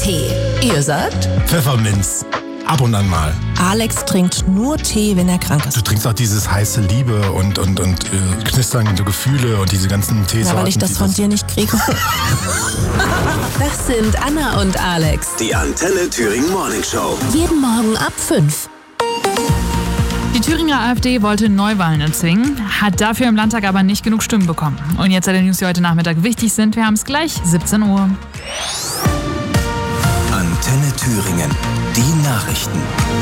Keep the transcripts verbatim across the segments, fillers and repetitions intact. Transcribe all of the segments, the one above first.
Tee. Ihr sagt? Pfefferminz. Ab und an mal. Alex trinkt nur Tee, wenn er krank ist. Du trinkst auch dieses heiße Liebe und, und, und äh, knisternde Gefühle und diese ganzen Teesorten. Ja, weil ich das von dir nicht kriege. Das sind Anna und Alex. Die Antenne Thüringen Morning Show. Jeden Morgen ab fünf. Die Thüringer AfD wollte Neuwahlen erzwingen, hat dafür im Landtag aber nicht genug Stimmen bekommen. Und jetzt alle News, die heute Nachmittag wichtig sind. Wir haben es gleich, siebzehn Uhr. Antenne Thüringen. Die Nachrichten.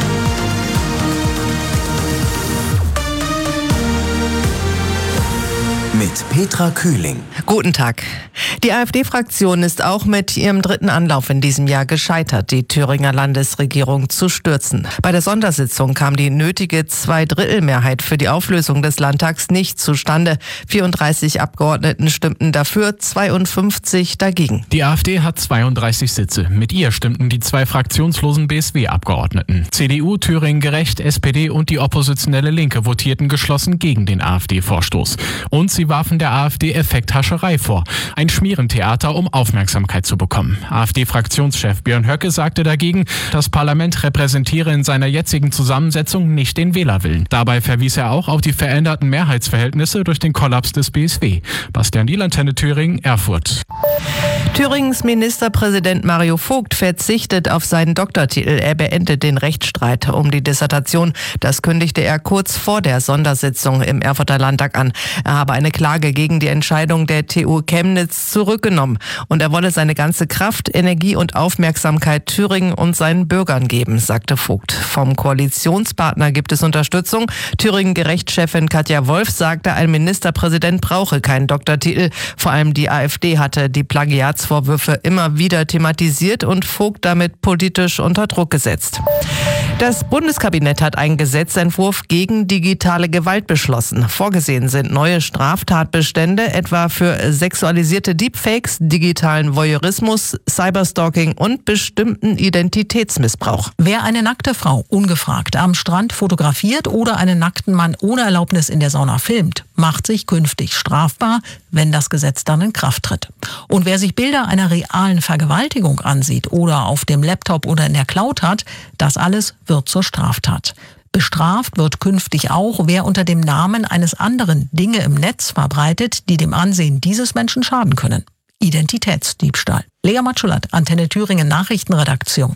Mit Petra Kühling. Guten Tag. Die AfD-Fraktion ist auch mit ihrem dritten Anlauf in diesem Jahr gescheitert, die Thüringer Landesregierung zu stürzen. Bei der Sondersitzung kam die nötige Zweidrittelmehrheit für die Auflösung des Landtags nicht zustande. vierunddreißig Abgeordneten stimmten dafür, zweiundfünfzig dagegen. Die AfD hat zweiunddreißig Sitze. Mit ihr stimmten die zwei fraktionslosen B S W-Abgeordneten. C D U, Thüringen Gerecht, S P D und die oppositionelle Linke votierten geschlossen gegen den AfD-Vorstoß. Und sie warfen der AfD Effekthascherei vor. Ein Schmierentheater, um Aufmerksamkeit zu bekommen. AfD-Fraktionschef Björn Höcke sagte dagegen, das Parlament repräsentiere in seiner jetzigen Zusammensetzung nicht den Wählerwillen. Dabei verwies er auch auf die veränderten Mehrheitsverhältnisse durch den Kollaps des B S W. Bastian Diel, Antenne Thüringen, Erfurt. Thüringens Ministerpräsident Mario Vogt verzichtet auf seinen Doktortitel. Er beendet den Rechtsstreit um die Dissertation. Das kündigte er kurz vor der Sondersitzung im Erfurter Landtag an. Er habe eine Klage gegen die Entscheidung der T U Chemnitz zurückgenommen. Und er wolle seine ganze Kraft, Energie und Aufmerksamkeit Thüringen und seinen Bürgern geben, sagte Vogt. Vom Koalitionspartner gibt es Unterstützung. Thüringen-Gerechtschefin Katja Wolf sagte, ein Ministerpräsident brauche keinen Doktortitel. Vor allem die AfD hatte die Plagiatsvorwürfe immer wieder thematisiert und Vogt damit politisch unter Druck gesetzt. Das Bundeskabinett hat einen Gesetzentwurf gegen digitale Gewalt beschlossen. Vorgesehen sind neue Straftatbestände, etwa für sexualisierte Deepfakes, digitalen Voyeurismus, Cyberstalking und bestimmten Identitätsmissbrauch. Wer eine nackte Frau ungefragt am Strand fotografiert oder einen nackten Mann ohne Erlaubnis in der Sauna filmt, macht sich künftig strafbar, wenn das Gesetz dann in Kraft tritt. Und wer sich Bilder einer realen Vergewaltigung ansieht oder auf dem Laptop oder in der Cloud hat, das alles wird zur Straftat. Bestraft wird künftig auch, wer unter dem Namen eines anderen Dinge im Netz verbreitet, die dem Ansehen dieses Menschen schaden können. Identitätsdiebstahl. Lea Matschulat, Antenne Thüringen Nachrichtenredaktion.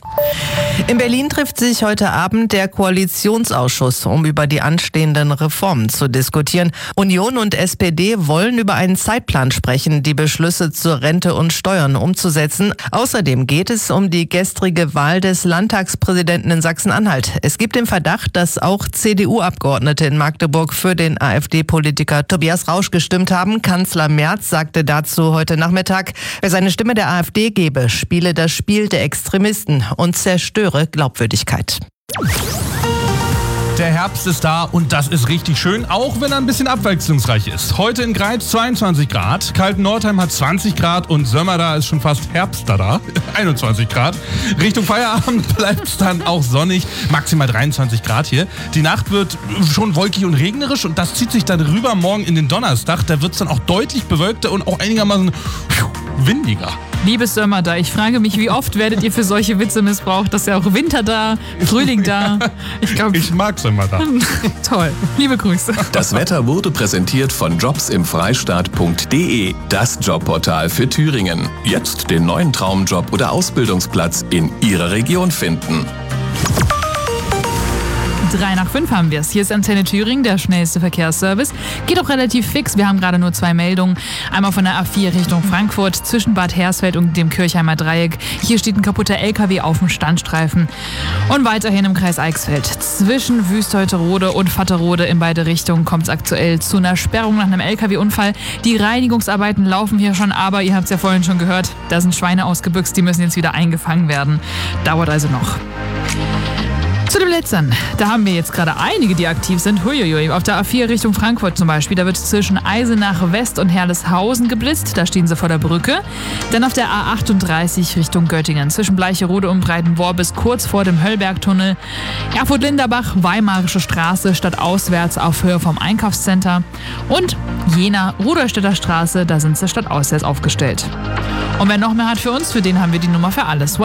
In Berlin trifft sich heute Abend der Koalitionsausschuss, um über die anstehenden Reformen zu diskutieren. Union und S P D wollen über einen Zeitplan sprechen, die Beschlüsse zur Rente und Steuern umzusetzen. Außerdem geht es um die gestrige Wahl des Landtagspräsidenten in Sachsen-Anhalt. Es gibt den Verdacht, dass auch C D U-Abgeordnete in Magdeburg für den AfD-Politiker Tobias Rausch gestimmt haben. Kanzler Merz sagte dazu heute Nachmittag, wer seine Stimme der AfD gebe, spiele das Spiel der Extremisten und zerstöre Glaubwürdigkeit. Der Herbst ist da und das ist richtig schön, auch wenn er ein bisschen abwechslungsreich ist. Heute in Greiz zweiundzwanzig Grad, Kalten-Nordheim hat zwanzig Grad und Sömmerda ist schon fast Herbst da, einundzwanzig Grad. Richtung Feierabend bleibt es dann auch sonnig, maximal dreiundzwanzig Grad hier. Die Nacht wird schon wolkig und regnerisch und das zieht sich dann rüber morgen in den Donnerstag. Da wird es dann auch deutlich bewölkter und auch einigermaßen windiger. Liebes Sömmerda, ich frage mich, wie oft werdet ihr für solche Witze missbraucht? Das ist ja auch Winter da, Frühling da. Ich glaube, ich mag Sömmerda. Toll. Liebe Grüße. Das Wetter wurde präsentiert von jobs im freistaat punkt de, das Jobportal für Thüringen. Jetzt den neuen Traumjob oder Ausbildungsplatz in Ihrer Region finden. Drei nach fünf haben wir es. Hier ist Antenne Thüringen, der schnellste Verkehrsservice. Geht auch relativ fix. Wir haben gerade nur zwei Meldungen. Einmal von der A vier Richtung Frankfurt zwischen Bad Hersfeld und dem Kirchheimer Dreieck. Hier steht ein kaputter L K W auf dem Standstreifen. Und weiterhin im Kreis Eichsfeld. Zwischen Wüstholterode und Vatterode in beide Richtungen kommt es aktuell zu einer Sperrung nach einem L K W-Unfall. Die Reinigungsarbeiten laufen hier schon, aber ihr habt es ja vorhin schon gehört, da sind Schweine ausgebüxt, die müssen jetzt wieder eingefangen werden. Dauert also noch. Zu den Blitzern. Da haben wir jetzt gerade einige, die aktiv sind. Huiuiui. Auf der A vier Richtung Frankfurt zum Beispiel. Da wird zwischen Eisenach West und Herleshausen geblitzt. Da stehen sie vor der Brücke. Dann auf der A achtunddreißig Richtung Göttingen. Zwischen Bleicherode und Breitenwohr bis kurz vor dem Höllbergtunnel. Erfurt-Linderbach, Weimarische Straße, stadtauswärts auf Höhe vom Einkaufscenter. Und Jena, Rudolstädter Straße, da sind sie stadtauswärts aufgestellt. Und wer noch mehr hat für uns, für den haben wir die Nummer für alles.